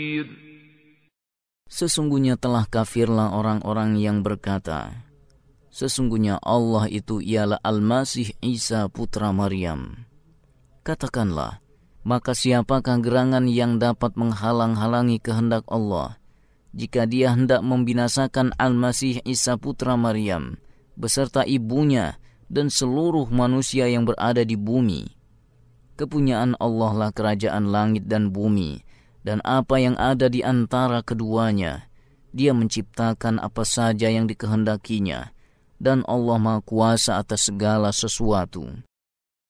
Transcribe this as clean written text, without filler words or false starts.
Sesungguhnya telah kafirlah orang-orang yang berkata, sesungguhnya Allah itu ialah Al-Masih Isa putra Maryam. Katakanlah, maka siapakah gerangan yang dapat menghalang-halangi kehendak Allah, jika dia hendak membinasakan Al-Masih Isa putra Maryam, beserta ibunya dan seluruh manusia yang berada di bumi? Kepunyaan Allah lah kerajaan langit dan bumi, dan apa yang ada di antara keduanya. Dia menciptakan apa saja yang dikehendakinya, dan Allah Maha Kuasa atas segala sesuatu.